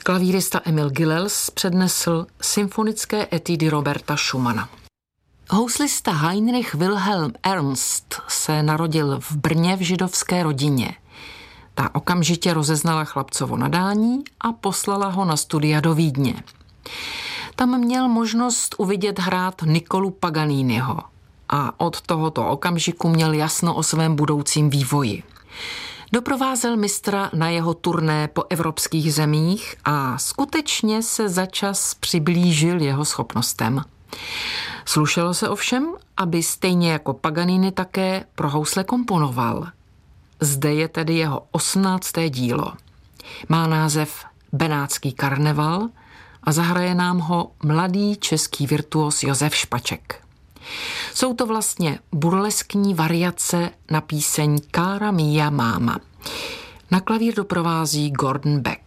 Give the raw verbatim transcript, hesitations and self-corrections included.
Klavírista Emil Gilels přednesl symfonické etudy Roberta Schumana. Houslista Heinrich Wilhelm Ernst se narodil v Brně v židovské rodině. Ta okamžitě rozeznala chlapcovo nadání a poslala ho na studia do Vídně. Tam měl možnost uvidět hrát Niccolu Paganiniho a od tohoto okamžiku měl jasno o svém budoucím vývoji. Doprovázel mistra na jeho turné po evropských zemích a skutečně se začas přiblížil jeho schopnostem. Slušelo se ovšem, aby stejně jako Paganini také pro housle komponoval. Zde je tedy jeho osmnácté dílo. Má název Benátský karneval a zahraje nám ho mladý český virtuos Josef Špaček. Jsou to vlastně burleskní variace na píseň Cara mia mama. Na klavír doprovází Gordon Beck.